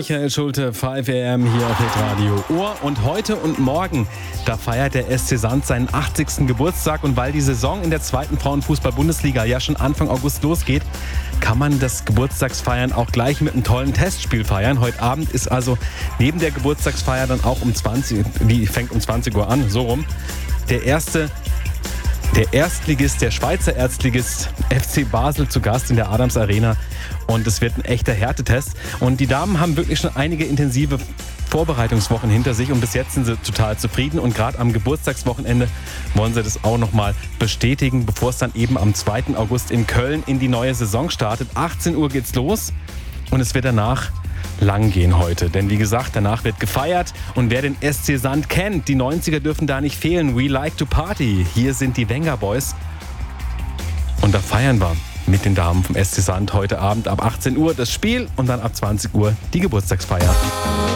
Michael Schulte, 5 AM hier auf Hitradio Ohr. Und heute und morgen, da feiert der SC Sand seinen 80. Geburtstag. Und weil die Saison in der 2. Frauenfußball-Bundesliga ja schon Anfang August losgeht, kann man das Geburtstagsfeiern auch gleich mit einem tollen Testspiel feiern. Heute Abend ist also neben der Geburtstagsfeier dann auch die fängt um 20 Uhr an, so rum, der Erstligist, der Schweizer Erstligist FC Basel zu Gast in der Adams Arena. Und es wird ein echter Härtetest. Und die Damen haben wirklich schon einige intensive Vorbereitungswochen hinter sich und bis jetzt sind sie total zufrieden. Und gerade am Geburtstagswochenende wollen sie das auch nochmal bestätigen, bevor es dann eben am 2. August in Köln in die neue Saison startet. 18 Uhr geht's los und es wird danach lang gehen heute. Denn wie gesagt, danach wird gefeiert. Und wer den SC Sand kennt, die 90er dürfen da nicht fehlen. We like to party. Hier sind die Wenger Boys. Und da feiern wir mit den Damen vom SC Sand heute Abend ab 18 Uhr das Spiel und dann ab 20 Uhr die Geburtstagsfeier.